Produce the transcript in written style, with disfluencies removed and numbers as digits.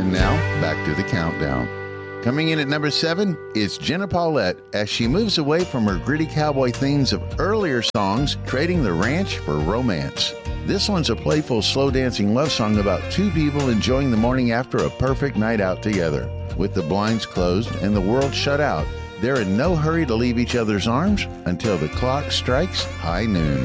And now, back to the countdown. Coming in at number 7 is Jenna Paulette as she moves away from her gritty cowboy themes of earlier songs, trading the ranch for romance. This one's a playful, slow-dancing love song about two people enjoying the morning after a perfect night out together. With the blinds closed and the world shut out, they're in no hurry to leave each other's arms until the clock strikes high noon.